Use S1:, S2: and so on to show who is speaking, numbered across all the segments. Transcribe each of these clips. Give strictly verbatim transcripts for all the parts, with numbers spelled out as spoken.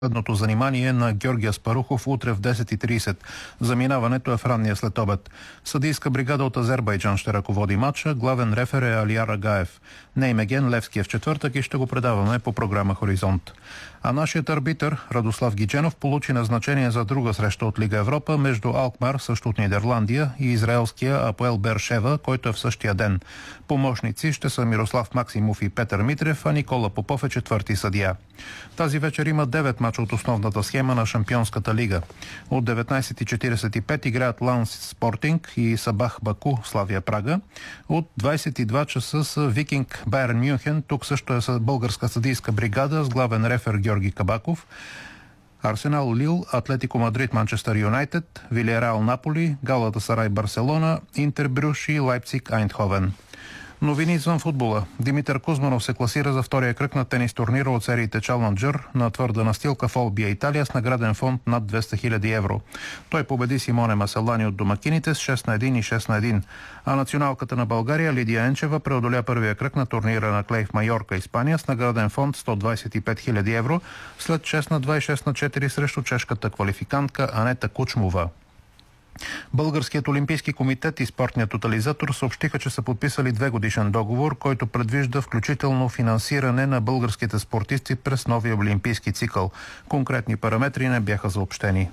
S1: Следното занимание на Георги Аспарухов утре в десет и тридесет. Заминаването е в ранния следобед. Съдийска бригада от Азербайджан ще ръководи матча. Главен рефер е Алияр Агаев. Неймеген Левски е в четвъртък и ще го предаваме по програма Хоризонт. А нашият арбитър Радослав Гидженов получи назначение за друга среща от Лига Европа между Алкмар, също от Нидерландия, и израелския Апоел Бершева, който е в същия ден. Помощници ще са Мирослав Максимов и Петър Митрев, а Никола Попов е четвърти съдия. Тази вечер има девет мача от основната схема на Шампионската лига. От деветнайсет и четирийсет и пет играят Ланс Спортинг и Сабах Баку Славия Прага. От двайсет и два часа с Викинг Байерн Мюнхен. Тук също е българска съдийска бригада с главен рефер Георги Кабаков. Арсенал Лил, Атлетико Мадрид Манчестър Юнайтед, Вилиареал Наполи, Галатасарай Барселона, Интер Брюш и Лайпциг Айндховен. Новини извън футбола. Димитър Кузманов се класира за втория кръг на тенис турнира от сериите Challenger на твърда настилка в Олбия, Италия, с награден фонд над двеста хиляди евро. Той победи Симоне Маселани от домакините с шест на едно и шест на едно. А националката на България Лидия Енчева преодоля първия кръг на турнира на клей в Майорка, Испания, с награден фонд сто двайсет и пет хиляди евро след шест на два и шест на четири срещу чешката квалификантка Анета Кучмова. Българският олимпийски комитет и спортният тотализатор съобщиха, че са подписали две годишен договор, който предвижда включително финансиране на българските спортисти през новия олимпийски цикъл. Конкретни параметри не бяха съобщени.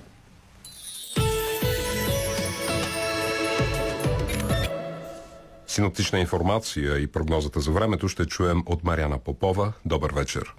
S2: Синоптична информация и прогнозата за времето ще чуем от Мариана Попова. Добър вечер.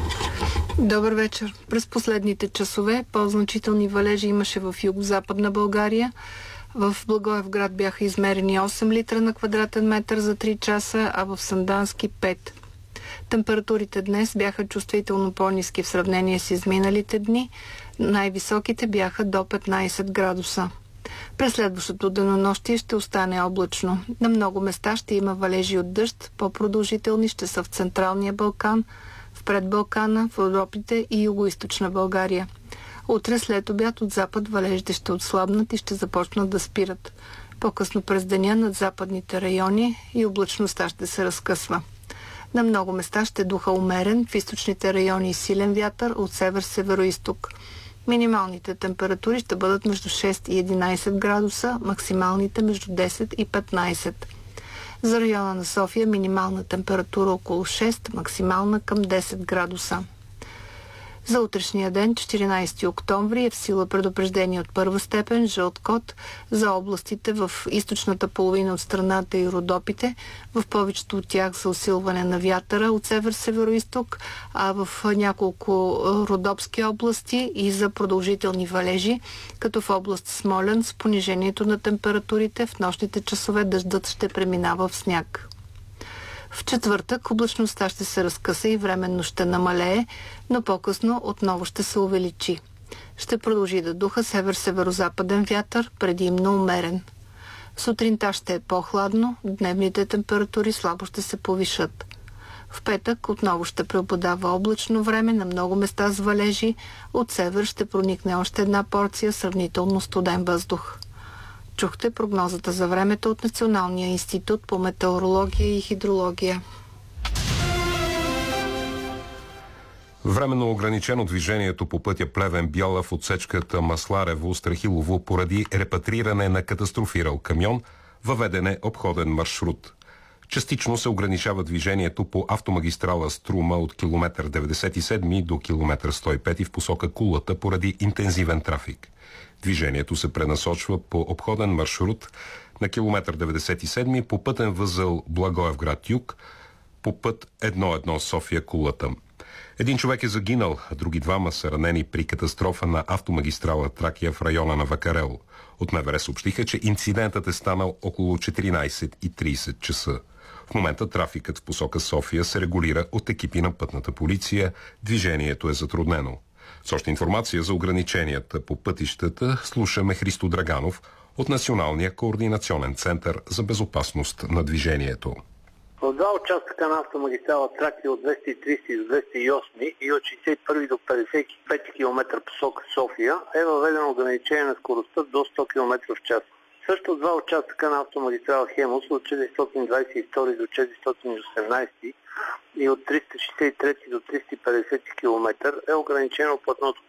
S3: Добър вечер. През последните часове по-значителни валежи имаше в югозападна България. В Благоевград бяха измерени осем литра на квадратен метър за три часа, а в Сандански пет. Температурите днес бяха чувствително по-ниски в сравнение с изминалите дни. Най-високите бяха до петнайсет градуса. През следващото денонощие ще остане облачно. На много места ще има валежи от дъжд. По-продължителни ще са в Централния Балкан, в Предбалкана, в Родопите и Югоизточна България. Утре след обяд от запад валежите ще отслабнат и ще започнат да спират. По-късно през деня над западните райони и облачността ще се разкъсва. На много места ще духа умерен, в източните райони и силен вятър от север-североизток. Минималните температури ще бъдат между шест и единайсет градуса, максималните между десет и петнайсет. За района на София минимална температура около шест, максимална към десет градуса. За утрешния ден, четиринайсети октомври, е в сила предупреждение от първа степен, жълт код за областите в източната половина от страната и Родопите, в повечето от тях за усилване на вятъра от север-североизток, а в няколко родопски области и за продължителни валежи, като в област Смолян с понижението на температурите в нощните часове дъждът ще преминава в сняг. В четвъртък облачността ще се разкъса и временно ще намалее, но по-късно отново ще се увеличи. Ще продължи да духа север-северозападен вятър, предимно умерен. Сутринта ще е по-хладно, дневните температури слабо ще се повишат. В петък отново ще преобладава облачно време, на много места с валежи. От север ще проникне още една порция сравнително студен въздух. Чухте прогнозата за времето от Националния институт по метеорология и хидрология.
S2: Временно ограничено движението по пътя Плевен-Бяла в отсечката Масларево-Страхилово поради репатриране на катастрофирал камион, въведен е обходен маршрут. Частично се ограничава движението по автомагистрала Струма от километър деветдесет и седми до километър сто и пети в посока Кулата поради интензивен трафик. Движението се пренасочва по обходен маршрут на километър деветдесет и седми по пътен възел Благоевград-Юг по път едно едно София-Кулата. Един човек е загинал, а други двама са ранени при катастрофа на автомагистрала Тракия в района на Вакарел. От МВР съобщиха, че инцидентът е станал около четиринайсет и трийсет часа. В момента трафикът в посока София се регулира от екипи на пътната полиция. Движението е затруднено. С още информация за ограниченията по пътищата слушаме Христо Драганов от Националния координационен център за безопасност на движението.
S4: В два участъка на автомагистрала Тракия от двеста и трийсети до двеста и осми и от шейсет и първи до петдесет и пети километра посока София е въведено ограничение на скоростта до сто километра в час. Също два участъка на автомагистрала Хемус от четиристотин двайсет и втори до четиристотин и осемнайсети и от триста шейсет и трети до триста и петдесети километър е ограничено платното